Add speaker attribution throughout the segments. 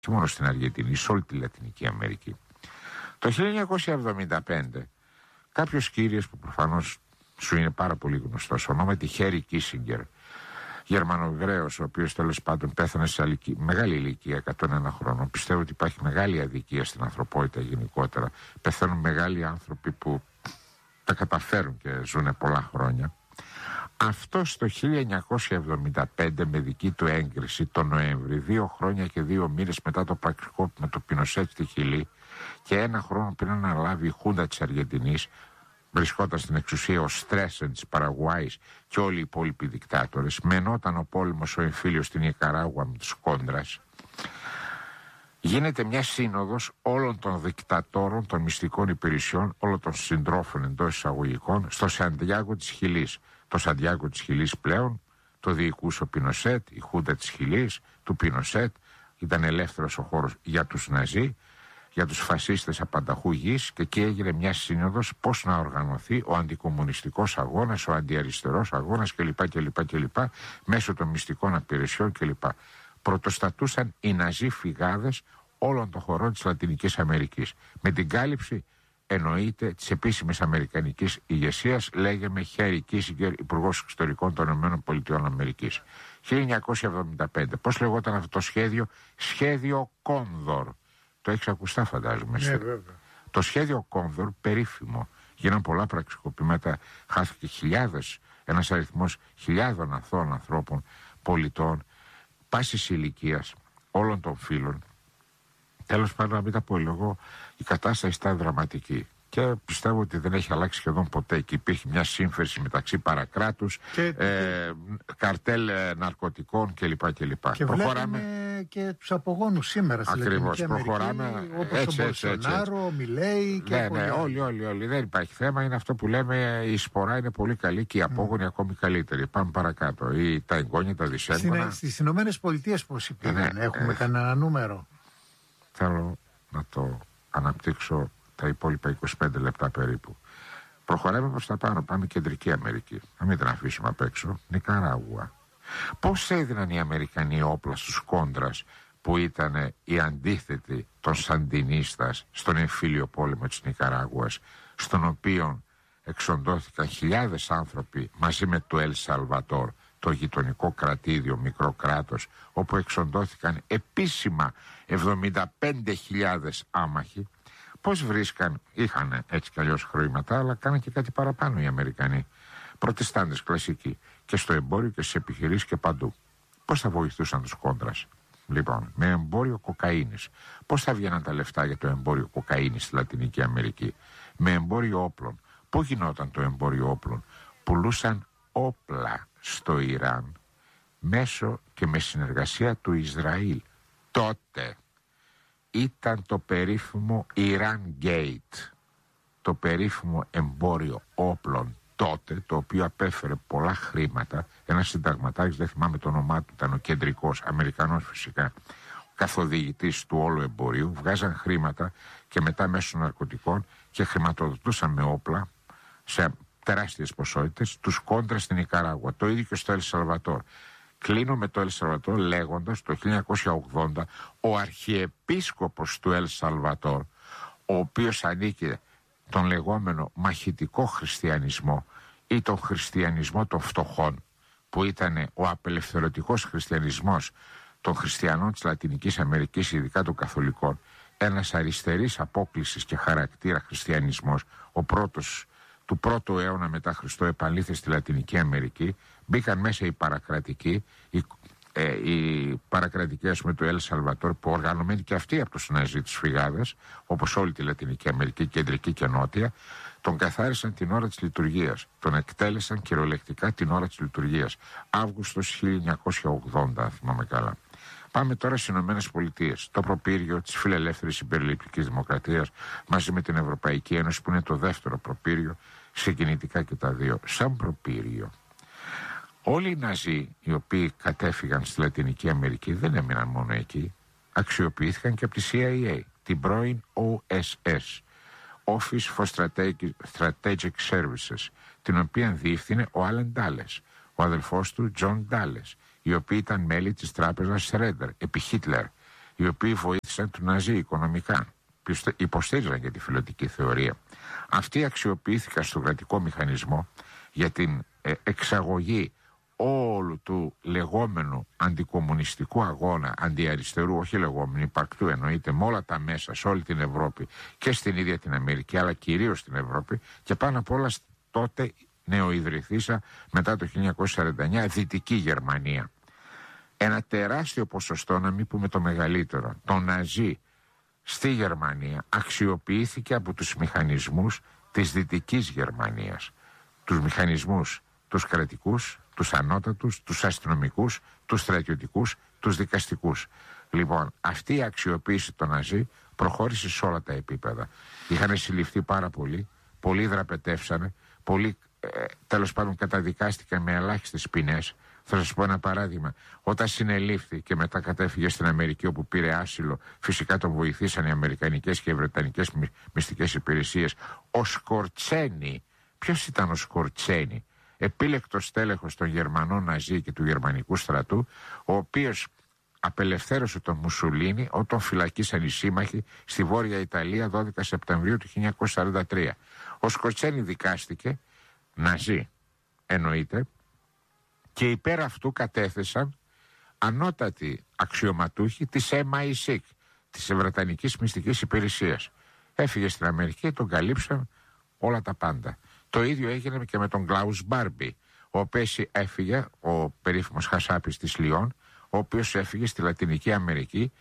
Speaker 1: και μόνο στην Αργεντινή, σε όλη τη Λατινική Αμερική. Το 1975 κάποιος κύριος που προφανώς σου είναι πάρα πολύ γνωστός, ονόματι Χέρι Κίσιγκερ, Γερμανογραίος, ο οποίος τέλος πάντων πέθανε σε μεγάλη ηλικία, 101 χρόνων. Πιστεύω ότι υπάρχει μεγάλη αδικία στην ανθρωπότητα γενικότερα. Πεθαίνουν μεγάλοι άνθρωποι που τα καταφέρουν και ζουν πολλά χρόνια. Αυτό το 1975 με δική του έγκριση τον Νοέμβρη, 2 χρόνια και 2 μήνες μετά το πραξικόπημα του Πινοσέτ στη Χιλή και 1 χρόνο πριν αναλάβει η Χούντα της Αργεντινής, βρισκόταν στην εξουσία ο Στρέσεν της Παραγουάης και όλοι οι υπόλοιποι δικτάτορες, μενόταν ο πόλεμος ο εμφύλιος στην Νικαράγουα με τους Κόντρας, γίνεται μια σύνοδος όλων των δικτατόρων των μυστικών υπηρεσιών, όλων των συντρόφων εντός εισαγωγικών, στο Σαντιάγκο της Χιλής. Το Σαντιάγκο της Χιλής πλέον το διοικούσε ο Πινοσέτ, η Χούντα της Χιλής του Πινοσέτ, ήταν ελεύθερος ο χώρος για τους Ναζί, για τους φασίστες απανταχού γης, και εκεί έγινε μια σύνοδος πώς να οργανωθεί ο αντικομμουνιστικός αγώνας, ο αντιαριστερός αγώνας κλπ. Μέσω των μυστικών υπηρεσιών κλπ. Πρωτοστατούσαν οι Ναζί φυγάδες όλων των χωρών της Λατινικής Αμερικής. Με την κάλυψη εννοείται της επίσημης αμερικανικής ηγεσίας, λέγαμε Χέρι Κίσιγκερ, Υπουργός Εξωτερικών των ΗΠΑ. 1975. Πώς λεγόταν αυτό το σχέδιο? Σχέδιο Κόνδορ. Το έχεις ακουστά, φαντάζομαι.
Speaker 2: Ναι, βέβαια.
Speaker 1: Το σχέδιο Κόνδορ, περίφημο, γίναν πολλά πραξικοπήματα, χάθηκε ένας αριθμός χιλιάδων αθώων ανθρώπων, πολιτών, πάσης ηλικίας, όλων των φύλων. Τέλος πάντων, να μην τα πω εγώ, η κατάσταση ήταν δραματική. Και πιστεύω ότι δεν έχει αλλάξει σχεδόν ποτέ. Και υπήρχε μια σύμφερση μεταξύ παρακράτους, καρτέλ ναρκωτικών κλπ.
Speaker 2: Και προχωράμε και τους απογόνους σήμερα στη Λατινική Αμερική, όπως ο Μπολσονάρο, ο Μιλέη και
Speaker 1: όλοι. Δεν υπάρχει θέμα. Είναι αυτό που λέμε, η σπορά είναι πολύ καλή και οι απόγονοι ακόμη καλύτεροι. Πάμε παρακάτω. Ή τα εγγόνια, τα δυσέγγωνα.
Speaker 2: Στις Ηνωμένες Πολιτείες πώς πήγαν? Έχουμε κανένα νούμερο?
Speaker 1: Θέλω να το αναπτύξω τα υπόλοιπα 25 λεπτά περίπου. Προχωράμε προς τα πάνω, πάμε Κεντρική Αμερική. Να μην την αφήσουμε απ' έξω. Νικαράγουα. Πώς έδιναν οι Αμερικανοί όπλα στους Κόντρας, που ήταν οι αντίθετοι των Σαντινίστας στον εμφύλιο πόλεμο της Νικαράγουας, στον οποίο εξοντώθηκαν χιλιάδες άνθρωποι μαζί με το Ελ Σαλβατόρ, το γειτονικό κρατήδιο, μικρό κράτος, όπου εξοντώθηκαν επίσημα 75.000 άμαχοι. Πώς βρίσκαν? Είχαν έτσι κι αλλιώς χρήματα, αλλά κάναν και κάτι παραπάνω οι Αμερικανοί. Προτεστάντες κλασικοί, και στο εμπόριο και στις επιχειρήσεις και παντού. Πώς θα βοηθούσαν τους Κόντρας? Λοιπόν, με εμπόριο κοκαίνης. Πώς θα βγαίναν τα λεφτά για το εμπόριο κοκαίνης στη Λατινική Αμερική? Με εμπόριο όπλων. Πού γινόταν το εμπόριο όπλων? Πουλούσαν όπλα στο Ιράν μέσω και με συνεργασία του Ισραήλ. Τότε ήταν το περίφημο Iran Gate, το περίφημο εμπόριο όπλων τότε, το οποίο απέφερε πολλά χρήματα. Ένας συνταγματάρχης, δεν θυμάμαι το όνομά του, ήταν ο κεντρικός, Αμερικανός φυσικά, ο καθοδηγητής του όλου εμπορίου. Βγάζαν χρήματα και μετά μέσω ναρκωτικών και χρηματοδοτούσαν με όπλα σε τεράστιες ποσότητες τους Κόντρα στην Νικαράγουα. Το ίδιο και στο Ελ Σαλβατόρ. Κλείνω με το Ελ Σαλβατόρ λέγοντας το 1980 ο αρχιεπίσκοπος του Ελ Σαλβατόρ, ο οποίος ανήκε τον λεγόμενο μαχητικό χριστιανισμό ή τον χριστιανισμό των φτωχών, που ήταν ο απελευθερωτικός χριστιανισμός των χριστιανών της Λατινικής Αμερικής, ειδικά των καθολικών, ένας αριστερής απόκλησης και χαρακτήρα χριστιανισμός, ο πρώτος του 1ου αιώνα μετά Χριστό επανήλθε στη Λατινική Αμερική. Μπήκαν μέσα οι παρακρατικοί, οι παρακρατικοί, ας πούμε, του Ελ Σαλβατόρ, που οργανωμένοι και αυτοί από τους Ναζί, τους φυγάδες, όπως όλη τη Λατινική Αμερική, κεντρική και νότια, τον καθάρισαν την ώρα της λειτουργίας. Τον εκτέλεσαν κυριολεκτικά την ώρα της λειτουργίας. Αύγουστος 1980, θυμάμαι καλά. Πάμε τώρα στις Ηνωμένες Πολιτείες. Το προπύργιο της φιλελεύθερης υπερληπτικής δημοκρατίας μαζί με την Ευρωπαϊκή Ένωση, που είναι το δεύτερο προπύργιο, συγκινητικά και τα δύο. Σαν προπύργιο, όλοι οι Ναζί οι οποίοι κατέφυγαν στη Λατινική Αμερική δεν έμειναν μόνο εκεί. Αξιοποιήθηκαν και από τη CIA, την πρώην OSS, Office for Strategic Services, την οποία διεύθυνε ο Άλεν Ντάλες, ο αδελφός του Τζον Ντάλες, οι οποίοι ήταν μέλη της τράπεζας Σρέντερ επί Χίτλερ, οι οποίοι βοήθησαν του Ναζί οικονομικά, υποστήριζαν για τη φιλωτική θεωρία. Αυτοί αξιοποιήθηκαν στον κρατικό μηχανισμό για την εξαγωγή όλου του λεγόμενου αντικομμουνιστικού αγώνα, αντιαριστερού, όχι λεγόμενου, υπαρκτού εννοείται, με όλα τα μέσα σε όλη την Ευρώπη και στην ίδια την Αμερική, αλλά κυρίως στην Ευρώπη, και πάνω απ' όλα τότε νεοειδρυθήσα μετά το 1949 Δυτική Γερμανία. Ένα τεράστιο ποσοστό, να μην πούμε το μεγαλύτερο, των Ναζί στη Γερμανία αξιοποιήθηκε από τους μηχανισμούς της Δυτικής Γερμανίας. Τους μηχανισμούς, τους κρατικούς, τους ανώτατους, τους αστυνομικούς, τους στρατιωτικούς, τους δικαστικούς. Λοιπόν, αυτή η αξιοποίηση των Ναζί προχώρησε σε όλα τα επίπεδα. Είχαν συλληφθεί πάρα πολλοί, πολλοί δραπετεύσανε, πολλοί τέλος πάντων καταδικάστηκαν με ελάχιστες ποινές. Θα σας πω ένα παράδειγμα. Όταν συνελήφθη και μετά κατέφυγε στην Αμερική, όπου πήρε άσυλο, φυσικά τον βοηθήσαν οι αμερικανικές και οι βρετανικές μυστικές υπηρεσίες. Ο Σκορτσένι, ποιος ήταν ο Σκορτσένι? Επίλεκτος τέλεχος των Γερμανών Ναζί και του γερμανικού στρατού, ο οποίος απελευθέρωσε τον Μουσουλίνι όταν φυλακίσαν οι σύμμαχοι στη Βόρεια Ιταλία 12 Σεπτεμβρίου του 1943. Ο Σκορτσένι δικάστηκε, Ναζί εννοείται, και υπέρ αυτού κατέθεσαν ανώτατοι αξιωματούχοι της MI6, της Βρετανικής Μυστικής Υπηρεσίας. Έφυγε στην Αμερική, τον καλύψαν όλα τα πάντα. Το ίδιο έγινε και με τον Κλάους Μπάρμπι, ο οποίος έφυγε, ο περίφημος Χασάπης της Λιόν, ο οποίος έφυγε στη Λατινική Αμερική,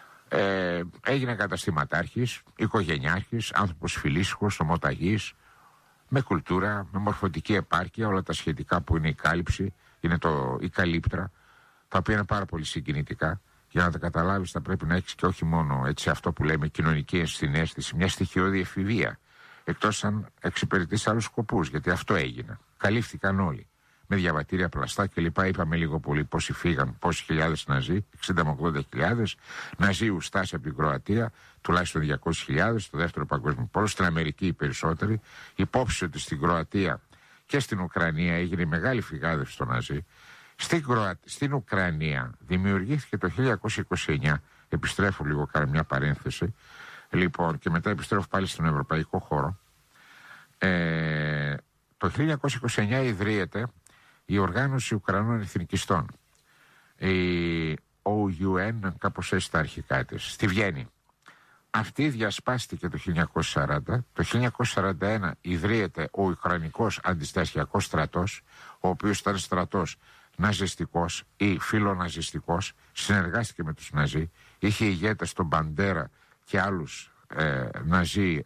Speaker 1: έγινε καταστηματάρχης, οικογενειάρχης, άνθρωπος φιλήσυχος, ομοταγής, με κουλτούρα, με μορφωτική επάρκεια, όλα τα σχετικά που είναι η κάλυψη, είναι η καλύπτρα, τα οποία είναι πάρα πολύ συγκινητικά. Για να τα καταλάβεις θα πρέπει να έχεις και όχι μόνο έτσι αυτό που λέμε κοινωνική ενσυναίσθηση, μια στοιχειώδη εφηβεία, εκτός αν εξυπηρετείς άλλους σκοπούς, γιατί αυτό έγινε. Καλύφθηκαν όλοι, με διαβατήρια πλαστά κλπ. Είπαμε λίγο πολύ πόσοι φύγαν, πόσοι χιλιάδες Ναζί, 60 με 80.000, Ναζί ουστάς από την Κροατία, τουλάχιστον 200.000, στο δεύτερο παγκόσμιο πόλεμο, στην Αμερική οι περισσότεροι. Υπόψη ότι στην Κροατία και στην Ουκρανία έγινε μεγάλη φυγάδευση των Ναζί. Στην Ουκρανία δημιουργήθηκε το 1929, επιστρέφω λίγο, κάνω μια παρένθεση, λοιπόν, και μετά επιστρέφω πάλι στον ευρωπαϊκό χώρο. Το 1929 ιδρύεται η Οργάνωση Ουκρανών Εθνικιστών, η OUN, κάπως έτσι τα αρχικά της, στη Βιέννη. Αυτή διασπάστηκε το 1940. Το 1941 ιδρύεται ο Ουκρανικός Αντιστασιακός Στρατός, ο οποίος ήταν στρατός ναζιστικός ή φιλοναζιστικός, συνεργάστηκε με τους Ναζί, είχε ηγέτες τον Μπαντέρα και άλλους Ναζί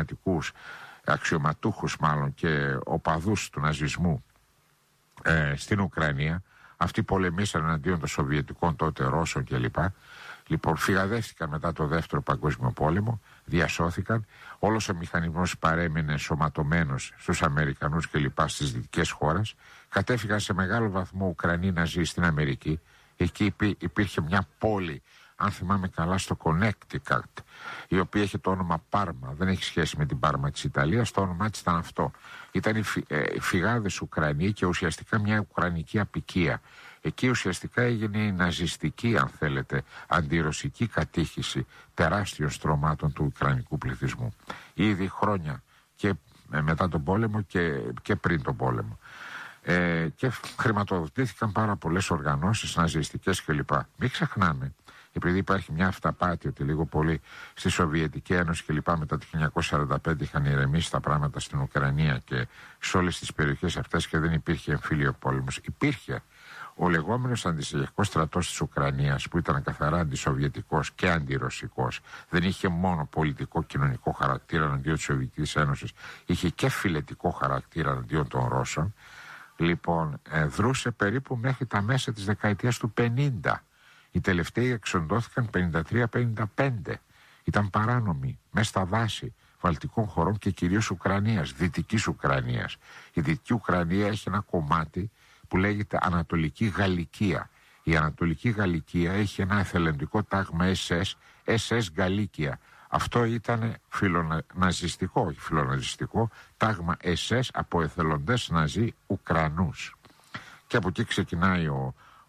Speaker 1: αξιωματούχους μάλλον και οπαδούς του ναζισμού στην Ουκρανία. Αυτοί πολεμήσαν εναντίον των Σοβιετικών τότε Ρώσων κλπ. Λοιπόν, φυγαδεύτηκαν μετά το δεύτερο παγκόσμιο πόλεμο, διασώθηκαν. Όλος ο μηχανισμός παρέμεινε σωματωμένος στους Αμερικανούς κλπ. Στις δυτικές χώρες. Κατέφυγαν σε μεγάλο βαθμό Ουκρανοί Ναζί στην Αμερική. Εκεί υπήρχε μια πόλη, αν θυμάμαι καλά, στο Connecticut, η οποία έχει το όνομα Πάρμα. Δεν έχει σχέση με την Πάρμα της Ιταλίας, το όνομά της ήταν αυτό. Ήταν οι φυγάδες Ουκρανοί και ουσιαστικά μια ουκρανική απικία. Εκεί ουσιαστικά έγινε η ναζιστική, αν θέλετε, αντιρωσική κατήχηση τεράστιων στρωμάτων του ουκρανικού πληθυσμού. Ήδη χρόνια και μετά τον πόλεμο και πριν τον πόλεμο. Και χρηματοδοτήθηκαν πάρα πολλές οργανώσεις ναζιστικές κλπ. Μην ξεχνάμε, επειδή υπάρχει μια αυταπάτη ότι λίγο πολύ στη Σοβιετική Ένωση κλπ. Μετά το 1945 είχαν ηρεμήσει τα πράγματα στην Ουκρανία και σε όλες τις περιοχές αυτές και δεν υπήρχε εμφύλιο πόλεμος. Υπήρχε ο λεγόμενος αντιστασιακός στρατός της Ουκρανίας, που ήταν καθαρά αντισοβιετικός και αντιρωσικός. Δεν είχε μόνο πολιτικό-κοινωνικό χαρακτήρα εναντίον της Σοβιετικής Ένωσης, είχε και φιλετικό χαρακτήρα εναντίον των Ρώσων. Λοιπόν, δρούσε περίπου μέχρι τα μέσα της δεκαετίας του 50. Οι τελευταίοι εξοντώθηκαν 53-55. Ήταν παράνομοι, μέσα στα δάση βαλτικών χωρών και κυρίως Ουκρανίας, Δυτικής Ουκρανίας. Η Δυτική Ουκρανία έχει ένα κομμάτι που λέγεται Ανατολική Γαλλικία. Η Ανατολική Γαλλικία έχει ένα εθελοντικό τάγμα SS Γαλλίκια. Αυτό ήταν φιλοναζιστικό, όχι φιλοναζιστικό, τάγμα SS από εθελοντές Ναζί Ουκρανούς. Και από εκεί ξεκινάει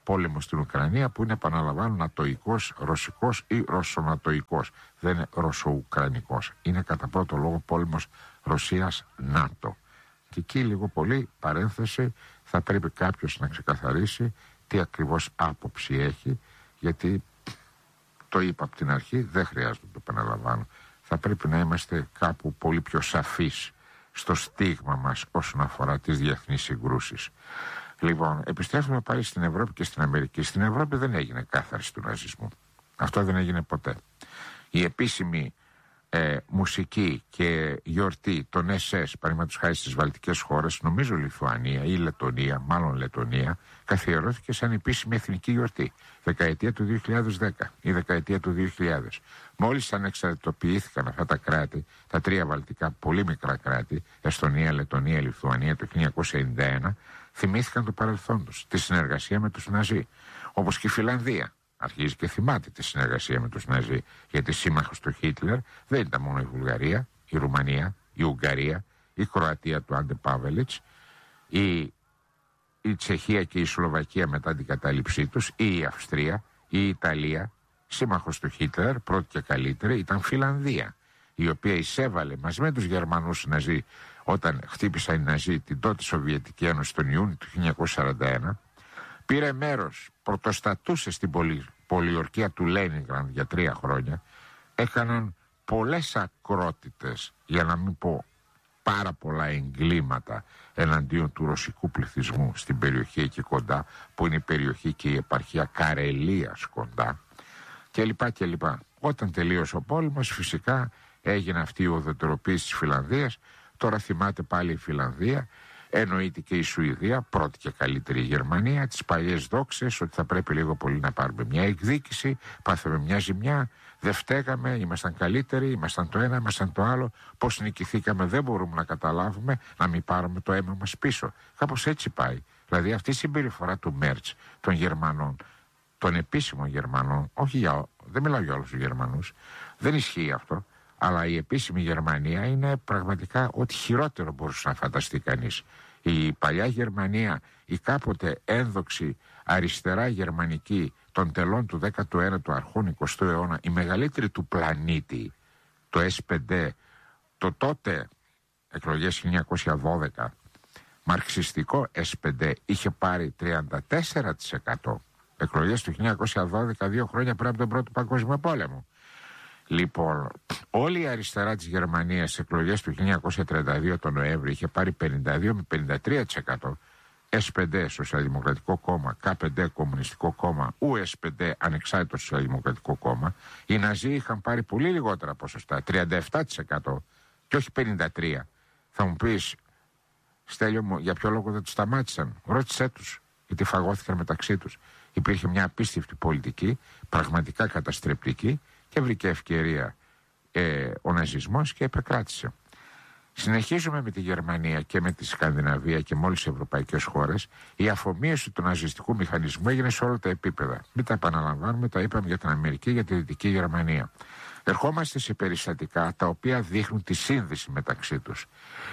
Speaker 1: πόλεμο στην Ουκρανία, που είναι, επαναλαμβάνω, νατοϊκός, ρωσικός ή ρωσονατοϊκός. Δεν είναι ρωσο-ουκρανικός. Είναι κατά πρώτο λόγο πόλεμος Ρωσίας-ΝΑΤΟ. Και εκεί λίγο πολύ, παρένθεση, θα πρέπει κάποιος να ξεκαθαρίσει τι ακριβώς άποψη έχει, γιατί το είπα από την αρχή, δεν χρειάζεται να το επαναλαμβάνω. Θα πρέπει να είμαστε κάπου πολύ πιο σαφείς στο στίγμα μας όσον αφορά τις διεθνείς συγκρούσεις. Λοιπόν, επιστρέφουμε πάλι στην Ευρώπη και στην Αμερική. Στην Ευρώπη δεν έγινε κάθαρση του ναζισμού. Αυτό δεν έγινε ποτέ. Η επίσημη μουσική και γιορτή των SS, παραδείγματος χάρη στις βαλτικές χώρες, νομίζω Λιθουανία ή Λετονία, μάλλον Λετονία, καθιερώθηκε σαν επίσημη εθνική γιορτή. Δεκαετία του 2010 ή δεκαετία του 2000. Μόλις ανεξαρτητοποιήθηκαν αυτά τα κράτη, τα τρία βαλτικά πολύ μικρά κράτη, Εστονία, Λετονία, Λιθουανία, το 1991, θυμήθηκαν το παρελθόν τους, τη συνεργασία με τους Ναζί. Όπως και η Φιλανδία. Αρχίζει και θυμάται τη συνεργασία με τους Ναζί, γιατί σύμμαχος του Χίτλερ δεν ήταν μόνο η Βουλγαρία, η Ρουμανία, η Ουγγαρία, η Κροατία του Άντε Πάβελιτς, η Τσεχία και η Σλοβακία μετά την κατάληψή τους, ή η Αυστρία, ή η Ιταλία. Σύμμαχος του Χίτλερ, πρώτη και καλύτερη, ήταν Φιλανδία, η οποία εισέβαλε μαζί με τους Γερμανούς Ναζί όταν χτύπησαν οι Ναζί την τότε Σοβιετική Ένωση τον Ιούνιο του 1941. Πήρε μέρος, πρωτοστατούσε στην πολιορκία του Λένινγκραντ για 3 χρόνια. Έκαναν πολλές ακρότητες, για να μην πω πάρα πολλά εγκλήματα εναντίον του ρωσικού πληθυσμού στην περιοχή εκεί κοντά, που είναι η περιοχή και η επαρχία Καρελίας κοντά, κλπ. Όταν τελείωσε ο πόλεμος, φυσικά έγινε αυτή η ουδετεροποίηση της Φιλανδίας. Τώρα θυμάται πάλι η Φιλανδία. Εννοείται και η Σουηδία, πρώτη και καλύτερη η Γερμανία, τις παλιές δόξες ότι θα πρέπει λίγο πολύ να πάρουμε μια εκδίκηση, πάθαμε μια ζημιά, δεν φταίγαμε, ήμασταν καλύτεροι, ήμασταν το ένα, ήμασταν το άλλο, πώς νικηθήκαμε δεν μπορούμε να καταλάβουμε, να μην πάρουμε το αίμα μας πίσω. Κάπως έτσι πάει. Δηλαδή αυτή η συμπεριφορά του Μέρτς, των Γερμανών, των επίσημων Γερμανών, δεν μιλάω για όλους τους Γερμανούς, δεν ισχύει αυτό. Αλλά η επίσημη Γερμανία είναι πραγματικά ό,τι χειρότερο μπορούσε να φανταστεί κανείς. Η παλιά Γερμανία, η κάποτε ένδοξη αριστερά γερμανική των τελών του 19ου αρχών 20ου αιώνα, η μεγαλύτερη του πλανήτη, το S5, το τότε εκλογές 1912, μαρξιστικό S5, είχε πάρει 34%. Εκλογές του 1912, 2 χρόνια πριν από τον Πρώτο Παγκόσμιο Πόλεμο. Λοιπόν, όλη η αριστερά της Γερμανίας στις εκλογές του 1932 τον Νοέμβρη είχε πάρει 52 με 53%. S5 Σοσιαλδημοκρατικό Κόμμα, K5 Κομμουνιστικό Κόμμα, US5 Ανεξάρτητο Σοσιαλδημοκρατικό Κόμμα. Οι Ναζί είχαν πάρει πολύ λιγότερα ποσοστά, 37% και όχι 53%. Θα μου πεις, Στέλιο μου, για ποιο λόγο δεν τους σταμάτησαν? Ρώτησέ τους, γιατί φαγώθηκαν μεταξύ τους. Υπήρχε μια απίστευτη πολιτική, πραγματικά καταστρεπτική, και βρήκε ευκαιρία ο ναζισμός και επεκράτησε. Συνεχίζουμε με τη Γερμανία και με τη Σκανδιναβία και με όλες τις ευρωπαϊκές χώρες. Η αφομοίωση του ναζιστικού μηχανισμού έγινε σε όλα τα επίπεδα. Μην τα επαναλαμβάνουμε, τα είπαμε για την Αμερική, για τη Δυτική Γερμανία. Ερχόμαστε σε περιστατικά τα οποία δείχνουν τη σύνδεση μεταξύ τους.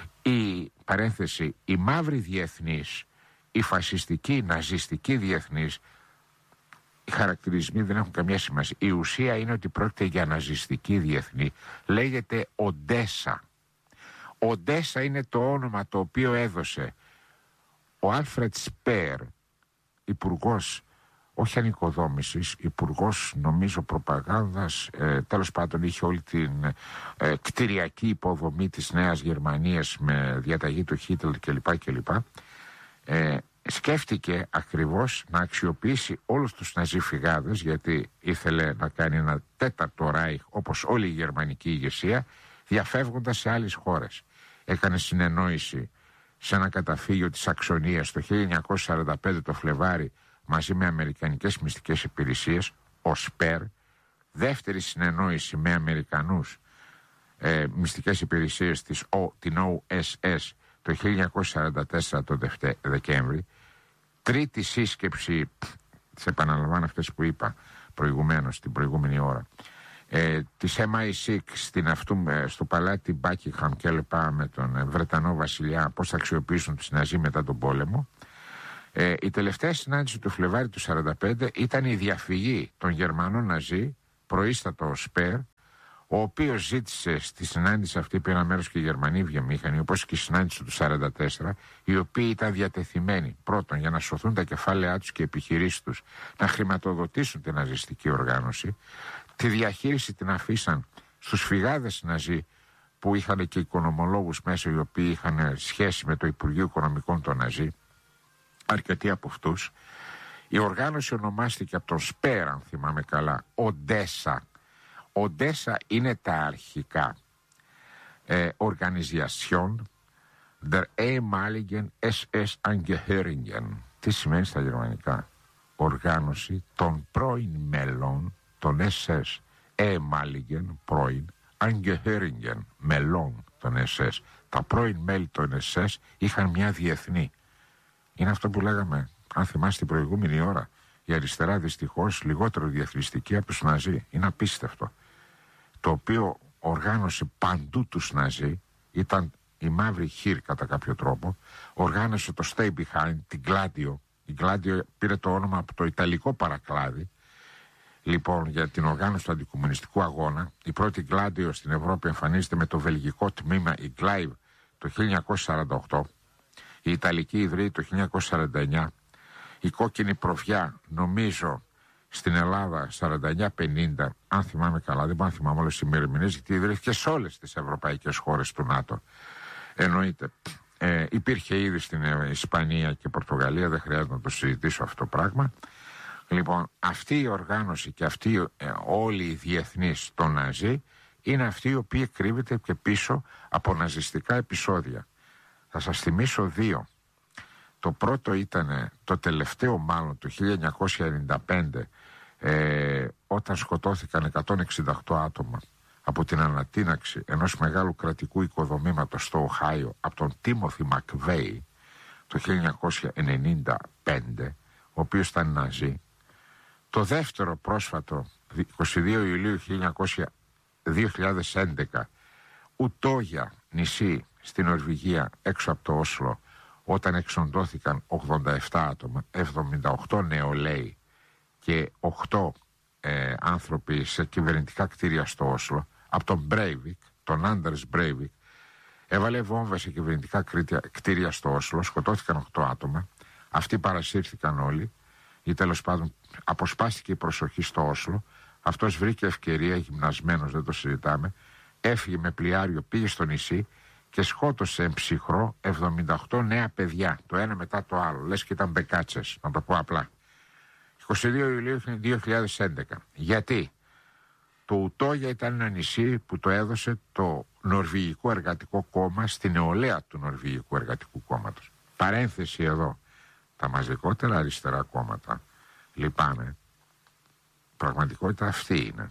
Speaker 1: Η μαύρη διεθνής, η φασιστική, η ναζιστική διεθνής, οι χαρακτηρισμοί δεν έχουν καμία σημασία. Η ουσία είναι ότι πρόκειται για ναζιστική διεθνή. Λέγεται Οντέσα. Οντέσα είναι το όνομα το οποίο έδωσε ο Άλφρετ Σπέρ, υπουργός, όχι ανοικοδόμησης, υπουργός νομίζω προπαγάνδας, τέλος πάντων είχε όλη την κτηριακή υποδομή της Νέας Γερμανίας με διαταγή του Χίτλερ κλπ. Σκέφτηκε ακριβώς να αξιοποιήσει όλους τους ναζιφυγάδες, γιατί ήθελε να κάνει ένα τέταρτο Ράιχ όπως όλη η γερμανική ηγεσία, διαφεύγοντας σε άλλες χώρες. Έκανε συνεννόηση σε ένα καταφύγιο της Σαξονίας το 1945 το Φλεβάρι μαζί με αμερικανικές μυστικές υπηρεσίες, ο Σπέρ. Δεύτερη συνεννόηση με Αμερικανούς μυστικές υπηρεσίες την OSS το 1944 το Δεκέμβρη. Τρίτη σύσκεψη, τις επαναλαμβάνω αυτές που είπα προηγουμένως, την προηγούμενη ώρα, της MI6 στο παλάτι Buckingham και λοιπά με τον Βρετανό βασιλιά, πώς θα αξιοποιήσουν τους Ναζί μετά τον πόλεμο. Η τελευταία συνάντηση του Φλεβάρι του 1945 ήταν η διαφυγή των Γερμανών Ναζί, προείστατο ο Σπέρ, ο οποίος ζήτησε στη συνάντηση αυτή, πήραν μέρος και οι Γερμανοί βιομήχανοι, όπως και η συνάντηση του 1944, οι οποίοι ήταν διατεθειμένοι πρώτον για να σωθούν τα κεφάλαιά τους και οι επιχειρήσεις τους, να χρηματοδοτήσουν την ναζιστική οργάνωση. Τη διαχείριση την αφήσαν στους φυγάδες Ναζί, που είχαν και οικονομολόγους μέσα, οι οποίοι είχαν σχέση με το Υπουργείο Οικονομικών των Ναζί, αρκετοί από αυτούς. Η οργάνωση ονομάστηκε από τον Σπέρ, αν θυμάμαι καλά, Οντέσα. Οντέσα είναι τα αρχικά. Organisation der ehemaligen SS Angehörigen. Τι σημαίνει στα γερμανικά? Οργάνωση των πρώην μέλων των SS. Ehemaligen, πρώην, Angehörigen, μελών των SS. Τα πρώην μέλη των SS είχαν μια διεθνή. Είναι αυτό που λέγαμε, αν θυμάστε την προηγούμενη ώρα, η αριστερά δυστυχώς λιγότερο διεθνιστική από τους Ναζί. Είναι απίστευτο. Το οποίο οργάνωσε παντού τους Ναζί, ήταν η μαύρη χείρ κατά κάποιο τρόπο, οργάνωσε το Stay Behind, την Gladio. Η Gladio πήρε το όνομα από το ιταλικό παρακλάδι, λοιπόν, για την οργάνωση του αντικομμουνιστικού αγώνα. Η πρώτη Gladio στην Ευρώπη εμφανίζεται με το βελγικό τμήμα, η Glaive, το 1948, η Ιταλική ιδρύει το 1949, η Κόκκινη Προβιά, νομίζω, στην Ελλάδα 49-50, αν θυμάμαι καλά, δεν μπορώ να θυμάμαι όλες τις ημερομηνίες, γιατί ιδρύθηκε σε όλες τις ευρωπαϊκές χώρες του ΝΑΤΟ. Εννοείται. Υπήρχε ήδη στην Ισπανία και Πορτογαλία, δεν χρειάζεται να το συζητήσω αυτό το πράγμα. Λοιπόν, αυτή η οργάνωση και αυτή όλοι οι διεθνείς των Ναζί είναι αυτοί οι οποίοι κρύβεται και πίσω από ναζιστικά επεισόδια. Θα σας θυμίσω δύο. Το πρώτο ήταν το τελευταίο, μάλλον το 1995, όταν σκοτώθηκαν 168 άτομα από την ανατείναξη ενός μεγάλου κρατικού οικοδομήματος στο Οχάιο από τον Τίμοθι Μακβέι το 1995, ο οποίος ήταν Ναζί. Το δεύτερο πρόσφατο, 22 Ιουλίου 2011, Ουτόγια, νησί στην Νορβηγία έξω από το Όσλο, όταν εξοντώθηκαν 87 άτομα, 78 νεολαίοι και 8 άνθρωποι σε κυβερνητικά κτίρια στο Όσλο, από τον Μπρέιβικ, τον Άντερς Μπρέιβικ, έβαλε βόμβα σε κυβερνητικά κτίρια στο Όσλο, σκοτώθηκαν 8 άτομα, αυτοί παρασύρθηκαν όλοι, ή τέλος πάντων αποσπάστηκε η προσοχή στο Όσλο, αυτός βρήκε ευκαιρία, γυμνασμένος, δεν το συζητάμε, έφυγε με πλοιάριο, πήγε στο νησί και σκότωσε εμψυχρό 78 νέα παιδιά, το ένα μετά το άλλο, λες και ήταν μπεκάτσες, να το πω απλά. 22 Ιουλίου 2011. Γιατί? Το Ουτόγια ήταν ένα νησί που το έδωσε το Νορβηγικό Εργατικό Κόμμα στη νεολαία του Νορβηγικού Εργατικού Κόμματος. Παρένθεση εδώ. Τα μαζικότερα αριστερά κόμματα, λυπάμαι, πραγματικότητα αυτή είναι.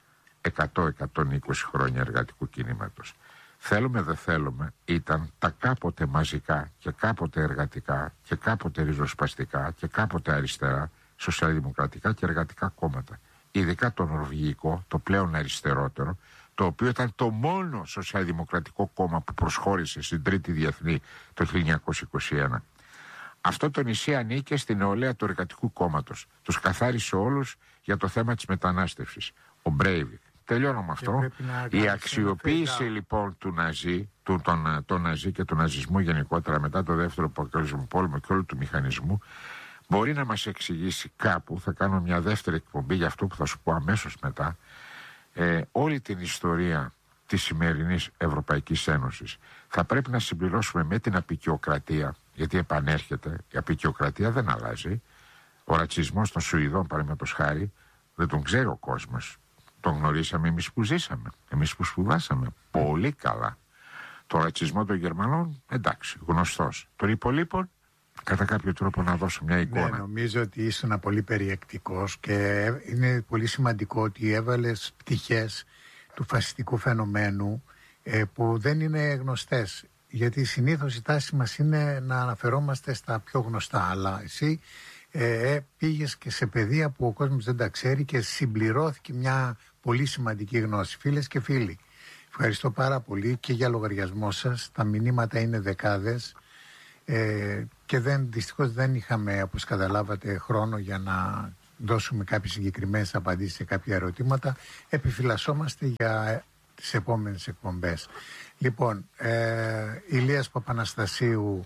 Speaker 1: 100-120 χρόνια εργατικού κινήματος. Θέλουμε δεν θέλουμε, ήταν τα κάποτε μαζικά και κάποτε εργατικά και κάποτε ριζοσπαστικά και κάποτε αριστερά σοσιαλδημοκρατικά και εργατικά κόμματα. Ειδικά το νορβηγικό, το πλέον αριστερότερο, το οποίο ήταν το μόνο σοσιαλδημοκρατικό κόμμα που προσχώρησε στην Τρίτη Διεθνή το 1921. Αυτό το νησί ανήκε στην νεολαία του Εργατικού Κόμματος. Τους καθάρισε όλους για το θέμα της μετανάστευσης. Ο Μπρέιβικ. Τελειώνω με αυτό. Η αξιοποίηση λοιπόν του Ναζί, των Ναζί και του ναζισμού γενικότερα μετά το δεύτερο παγκόσμιο πόλεμο και όλου του μηχανισμού, μπορεί να μας εξηγήσει κάπου, θα κάνω μια δεύτερη εκπομπή για αυτό που θα σου πω αμέσως μετά, όλη την ιστορία της σημερινής Ευρωπαϊκής Ένωσης. Θα πρέπει να συμπληρώσουμε με την αποικιοκρατία, γιατί επανέρχεται, η αποικιοκρατία δεν αλλάζει. Ο ρατσισμός των Σουηδών, παραδείγματος χάρη, δεν τον ξέρει ο κόσμος. Τον γνωρίσαμε εμείς που ζήσαμε, εμείς που σπουδάσαμε. Πολύ καλά. Το ρατσισμό των Γερμανών, εντάξει, γνωστός. Των υπολείπων, κατά κάποιο τρόπο να δώσω μια εικόνα.
Speaker 2: Ναι, νομίζω ότι ήσουν πολύ περιεκτικός και είναι πολύ σημαντικό ότι έβαλες πτυχές του φασιστικού φαινομένου που δεν είναι γνωστές. Γιατί συνήθως η τάση μας είναι να αναφερόμαστε στα πιο γνωστά, αλλά εσύ πήγες και σε πεδία που ο κόσμος δεν τα ξέρει και συμπληρώθηκε μια πολύ σημαντική γνώση. Φίλες και φίλοι, ευχαριστώ πάρα πολύ και για λογαριασμό σας. Τα μηνύματα είναι δεκάδες. Και δυστυχώς δεν είχαμε, όπως καταλάβατε, χρόνο για να δώσουμε κάποιες συγκεκριμένες απαντήσεις σε κάποια ερωτήματα. Επιφυλασσόμαστε για τις επόμενες εκπομπές. Λοιπόν, Ηλίας Παπαναστασίου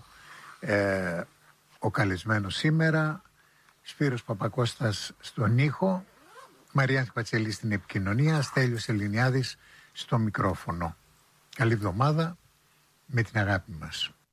Speaker 2: ο καλεσμένος σήμερα, Σπύρος Παπακώστας στον ήχο, Μαριάνθη Πατσελή στην επικοινωνία, Στέλιος Ελληνιάδης στο μικρόφωνο. Καλή εβδομάδα, με την αγάπη μας.